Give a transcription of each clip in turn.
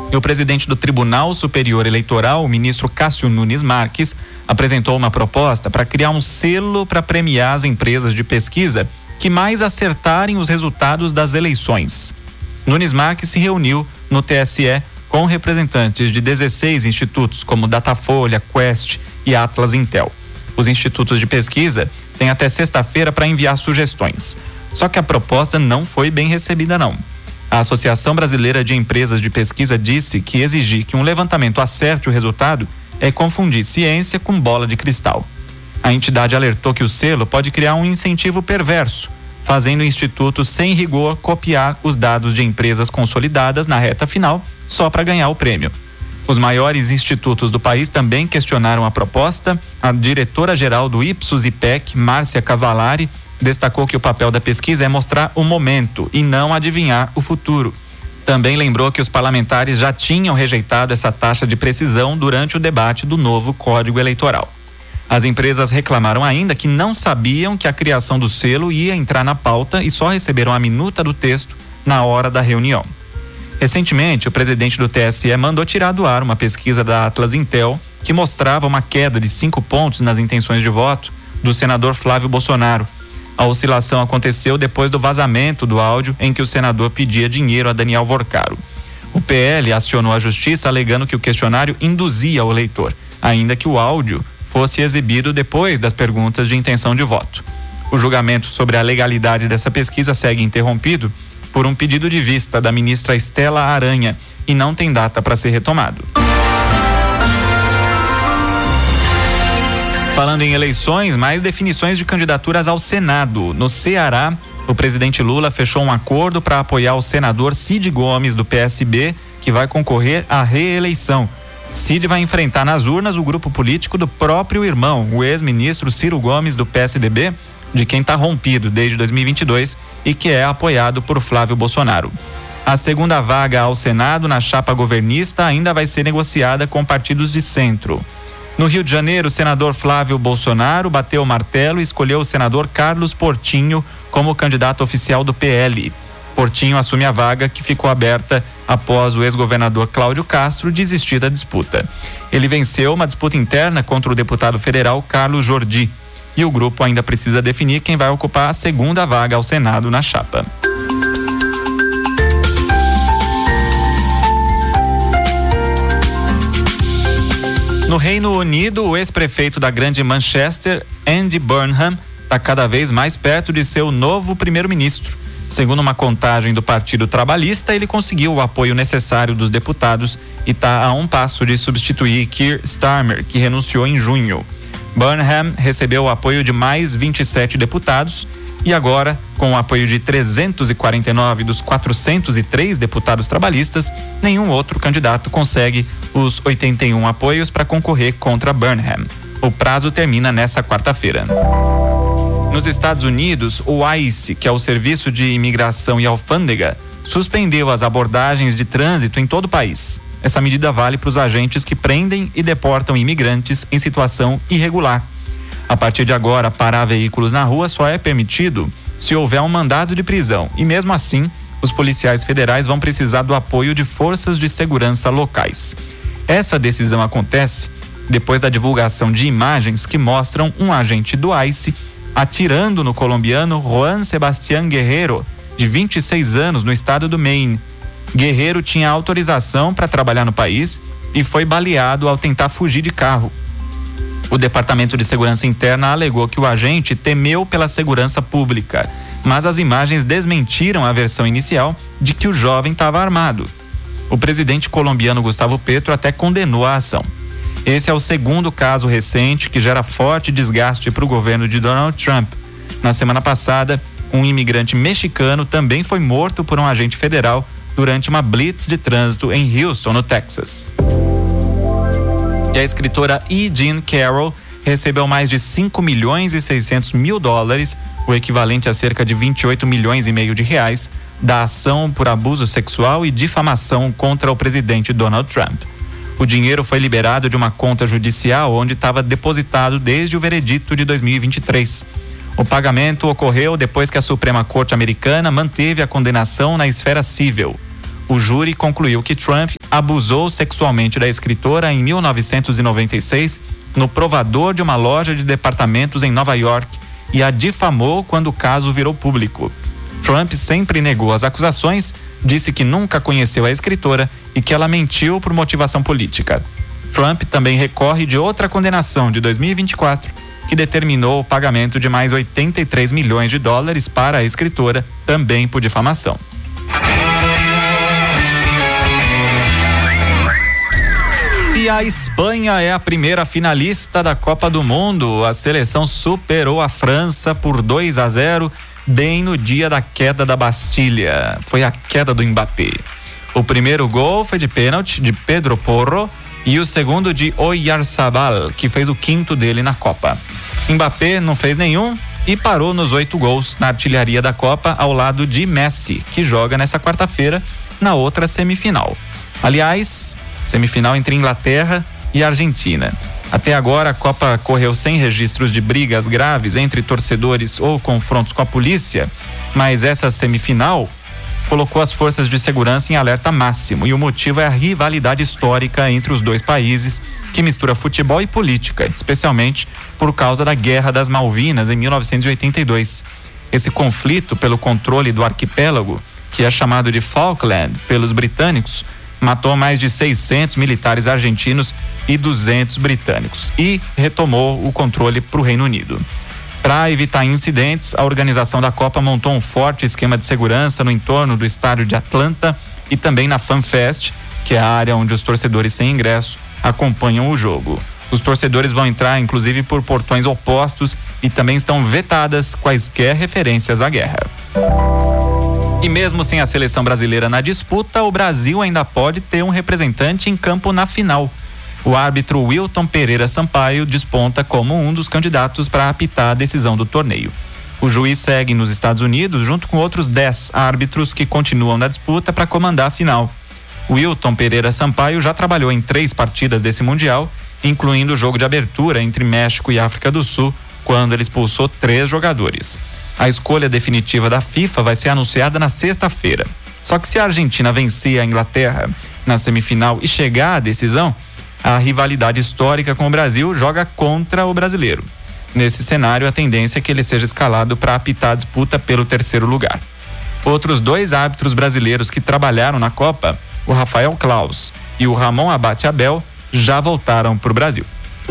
E o presidente do Tribunal Superior Eleitoral, o ministro Cássio Nunes Marques, apresentou uma proposta para criar um selo para premiar as empresas de pesquisa que mais acertarem os resultados das eleições. Nunes Marques se reuniu no TSE com representantes de 16 institutos, como Datafolha, Quest e Atlas Intel. Os institutos de pesquisa têm até sexta-feira para enviar sugestões. Só que a proposta não foi bem recebida, não. A Associação Brasileira de Empresas de Pesquisa disse que exigir que um levantamento acerte o resultado é confundir ciência com bola de cristal. A entidade alertou que o selo pode criar um incentivo perverso, fazendo o instituto, sem rigor, copiar os dados de empresas consolidadas na reta final só para ganhar o prêmio. Os maiores institutos do país também questionaram a proposta. A diretora-geral do Ipsos-IPEC, Márcia Cavallari, destacou que o papel da pesquisa é mostrar o momento e não adivinhar o futuro. Também lembrou que os parlamentares já tinham rejeitado essa taxa de precisão durante o debate do novo Código Eleitoral. As empresas reclamaram ainda que não sabiam que a criação do selo ia entrar na pauta e só receberam a minuta do texto na hora da reunião. Recentemente, o presidente do TSE mandou tirar do ar uma pesquisa da Atlas Intel que mostrava uma queda de 5 pontos nas intenções de voto do senador Flávio Bolsonaro. A oscilação aconteceu depois do vazamento do áudio em que o senador pedia dinheiro a Daniel Vorcaro. O PL acionou a justiça alegando que o questionário induzia o eleitor, ainda que o áudio fosse exibido depois das perguntas de intenção de voto. O julgamento sobre a legalidade dessa pesquisa segue interrompido por um pedido de vista da ministra Estela Aranha e não tem data para ser retomado. Falando em eleições, mais definições de candidaturas ao Senado. No Ceará, o presidente Lula fechou um acordo para apoiar o senador Cid Gomes, do PSB, que vai concorrer à reeleição. Cid vai enfrentar nas urnas o grupo político do próprio irmão, o ex-ministro Ciro Gomes, do PSDB, de quem está rompido desde 2022 e que é apoiado por Flávio Bolsonaro. A segunda vaga ao Senado na chapa governista ainda vai ser negociada com partidos de centro. No Rio de Janeiro, o senador Flávio Bolsonaro bateu o martelo e escolheu o senador Carlos Portinho como candidato oficial do PL. Portinho assume a vaga que ficou aberta após o ex-governador Cláudio Castro desistir da disputa. Ele venceu uma disputa interna contra o deputado federal Carlos Jordi. E o grupo ainda precisa definir quem vai ocupar a segunda vaga ao Senado na chapa. No Reino Unido, o ex-prefeito da Grande Manchester, Andy Burnham, está cada vez mais perto de ser o novo primeiro-ministro. Segundo uma contagem do Partido Trabalhista, ele conseguiu o apoio necessário dos deputados e está a um passo de substituir Keir Starmer, que renunciou em junho. Burnham recebeu o apoio de mais 27 deputados e agora, com o apoio de 349 dos 403 deputados trabalhistas, nenhum outro candidato consegue os 81 apoios para concorrer contra Burnham. O prazo termina nesta quarta-feira. Nos Estados Unidos, o ICE, que é o Serviço de Imigração e Alfândega, suspendeu as abordagens de trânsito em todo o país. Essa medida vale para os agentes que prendem e deportam imigrantes em situação irregular. A partir de agora, parar veículos na rua só é permitido se houver um mandado de prisão. E mesmo assim, os policiais federais vão precisar do apoio de forças de segurança locais. Essa decisão acontece depois da divulgação de imagens que mostram um agente do ICE atirando no colombiano Juan Sebastián Guerrero, de 26 anos, no estado do Maine. Guerrero tinha autorização para trabalhar no país e foi baleado ao tentar fugir de carro. O Departamento de Segurança Interna alegou que o agente temeu pela segurança pública, mas as imagens desmentiram a versão inicial de que o jovem estava armado. O presidente colombiano Gustavo Petro até condenou a ação. Esse é o segundo caso recente que gera forte desgaste para o governo de Donald Trump. Na semana passada, um imigrante mexicano também foi morto por um agente federal durante uma blitz de trânsito em Houston, no Texas. E a escritora E. Jean Carroll recebeu mais de 5 milhões e 600 mil dólares, o equivalente a cerca de 28 milhões e meio de reais, da ação por abuso sexual e difamação contra o presidente Donald Trump. O dinheiro foi liberado de uma conta judicial onde estava depositado desde o veredito de 2023. O pagamento ocorreu depois que a Suprema Corte americana manteve a condenação na esfera civil. O júri concluiu que Trump abusou sexualmente da escritora em 1996 no provador de uma loja de departamentos em Nova York e a difamou quando o caso virou público. Trump sempre negou as acusações, disse que nunca conheceu a escritora e que ela mentiu por motivação política. Trump também recorre de outra condenação de 2024, que determinou o pagamento de mais 83 milhões de dólares para a escritora, também por difamação. E a Espanha é a primeira finalista da Copa do Mundo. A seleção superou a França por 2-0, bem no dia da queda da Bastilha. Foi a queda do Mbappé. O primeiro gol foi de pênalti de Pedro Porro e o segundo de Oyarzabal, que fez o quinto dele na Copa. Mbappé não fez nenhum e parou nos 8 gols na artilharia da Copa ao lado de Messi, que joga nessa quarta-feira na outra semifinal. Aliás, semifinal entre Inglaterra e Argentina. Até agora a Copa correu sem registros de brigas graves entre torcedores ou confrontos com a polícia, mas essa semifinal colocou as forças de segurança em alerta máximo e o motivo é a rivalidade histórica entre os dois países, que mistura futebol e política, especialmente por causa da Guerra das Malvinas em 1982. Esse conflito pelo controle do arquipélago, que é chamado de Falkland pelos britânicos, matou mais de 600 militares argentinos e 200 britânicos e retomou o controle para o Reino Unido. Para evitar incidentes, a organização da Copa montou um forte esquema de segurança no entorno do estádio de Atlanta e também na FanFest, que é a área onde os torcedores sem ingresso acompanham o jogo. Os torcedores vão entrar, inclusive, por portões opostos e também estão vetadas quaisquer referências à guerra. E mesmo sem a seleção brasileira na disputa, o Brasil ainda pode ter um representante em campo na final. O árbitro Wilton Pereira Sampaio desponta como um dos candidatos para apitar a decisão do torneio. O juiz segue nos Estados Unidos junto com outros 10 árbitros que continuam na disputa para comandar a final. Wilton Pereira Sampaio já trabalhou em 3 partidas desse Mundial, incluindo o jogo de abertura entre México e África do Sul, quando ele expulsou 3 jogadores. A escolha definitiva da FIFA vai ser anunciada na sexta-feira. Só que se a Argentina vencer a Inglaterra na semifinal e chegar à decisão, a rivalidade histórica com o Brasil joga contra o brasileiro. Nesse cenário, a tendência é que ele seja escalado para apitar a disputa pelo 3º lugar. Outros 2 árbitros brasileiros que trabalharam na Copa, o Rafael Claus e o Ramon Abate Abel, já voltaram para o Brasil.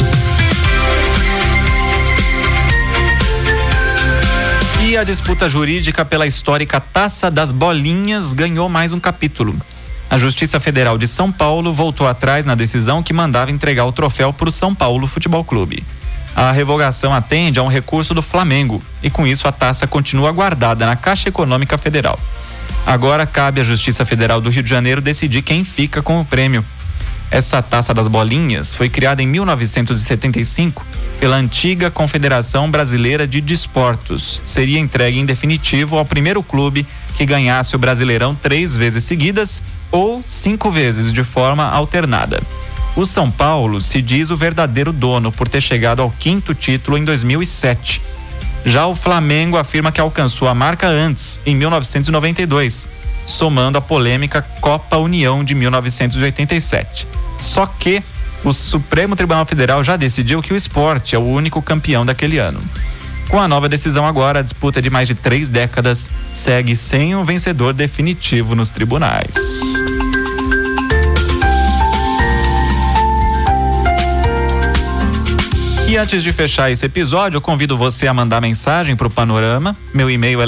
E a disputa jurídica pela histórica Taça das Bolinhas ganhou mais um capítulo. A Justiça Federal de São Paulo voltou atrás na decisão que mandava entregar o troféu para o São Paulo Futebol Clube. A revogação atende a um recurso do Flamengo e com isso a taça continua guardada na Caixa Econômica Federal. Agora cabe à Justiça Federal do Rio de Janeiro decidir quem fica com o prêmio. Essa Taça das Bolinhas foi criada em 1975 pela antiga Confederação Brasileira de Desportos. Seria entregue em definitivo ao primeiro clube que ganhasse o Brasileirão 3 vezes seguidas ou 5 vezes de forma alternada. O São Paulo se diz o verdadeiro dono por ter chegado ao 5º título em 2007. Já o Flamengo afirma que alcançou a marca antes, em 1992, somando a polêmica Copa União de 1987. Só que o Supremo Tribunal Federal já decidiu que o Sport é o único campeão daquele ano. Com a nova decisão agora, a disputa de mais de 3 décadas segue sem um vencedor definitivo nos tribunais. E antes de fechar esse episódio, eu convido você a mandar mensagem para o Panorama. Meu e-mail é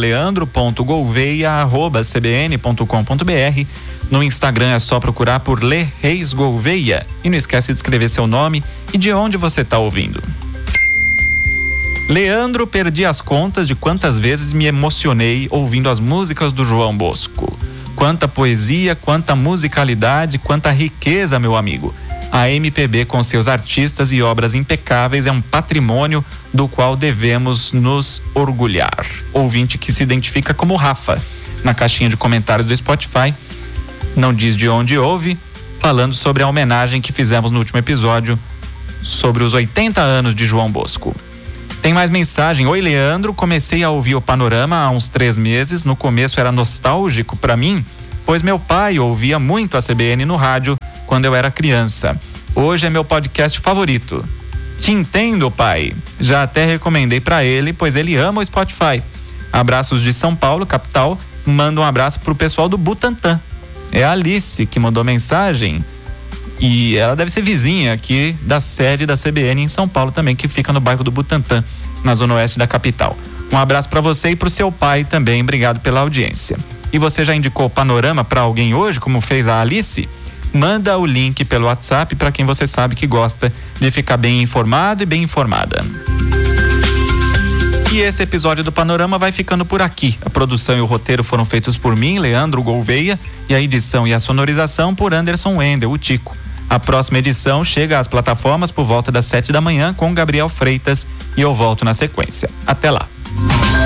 leandro.gouveia@cbn.com.br. No Instagram é só procurar por Lê Reis Gouveia. E não esquece de escrever seu nome e de onde você está ouvindo. Leandro, perdi as contas de quantas vezes me emocionei ouvindo as músicas do João Bosco. Quanta poesia, quanta musicalidade, quanta riqueza, meu amigo. A MPB com seus artistas e obras impecáveis é um patrimônio do qual devemos nos orgulhar. Ouvinte que se identifica como Rafa, na caixinha de comentários do Spotify, não diz de onde ouve, falando sobre a homenagem que fizemos no último episódio sobre os 80 anos de João Bosco. Tem mais mensagem. Oi, Leandro, comecei a ouvir o Panorama há uns 3 meses. No começo era nostálgico para mim, pois meu pai ouvia muito a CBN no rádio quando eu era criança. Hoje é meu podcast favorito. Te entendo, pai. Já até recomendei pra ele, pois ele ama o Spotify. Abraços de São Paulo, capital. Manda um abraço pro pessoal do Butantã. É a Alice que mandou mensagem. E ela deve ser vizinha aqui da sede da CBN em São Paulo também, que fica no bairro do Butantã, na zona oeste da capital. Um abraço para você e pro seu pai também. Obrigado pela audiência. E você já indicou o Panorama para alguém hoje, como fez a Alice? Manda o link pelo WhatsApp para quem você sabe que gosta de ficar bem informado e bem informada. E esse episódio do Panorama vai ficando por aqui. A produção e o roteiro foram feitos por mim, Leandro Gouveia, e a edição e a sonorização por Anderson Wendel, o Tico. A próxima edição chega às plataformas por volta das 7 da manhã com Gabriel Freitas e eu volto na sequência. Até lá.